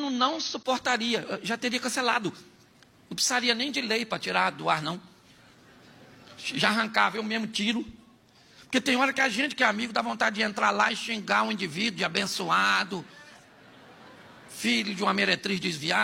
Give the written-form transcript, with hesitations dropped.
Adriano não suportaria, já teria cancelado. Não precisaria nem de lei para tirar do ar, não. Já arrancava, eu mesmo tiro. Porque tem hora que a gente que é amigo dá vontade de entrar lá e xingar um indivíduo de abençoado, filho de uma meretriz desviada.